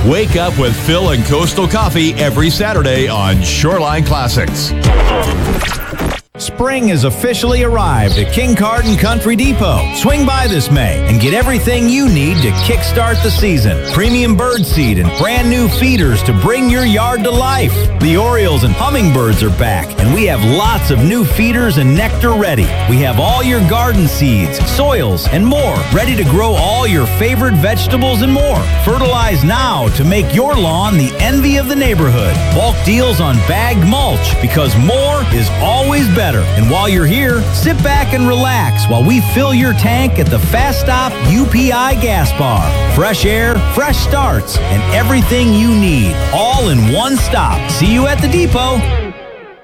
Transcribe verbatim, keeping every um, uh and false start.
Wake up with Phil and Coastal Coffee every Saturday on Shoreline Classics. Spring has officially arrived at Kincardine Country Depot. Swing by this May and get everything you need to kickstart the season. Premium bird seed and brand new feeders to bring your yard to life. The Orioles and hummingbirds are back, and we have lots of new feeders and nectar ready. We have all your garden seeds, soils, and more ready to grow all your favorite vegetables and more. Fertilize now to make your lawn the envy of the neighborhood. Bulk deals on bagged mulch, because more is always better. And while you're here, sit back and relax while we fill your tank at the Fast Stop U P I Gas Bar. Fresh air, fresh starts, and everything you need, all in one stop. See you at the depot.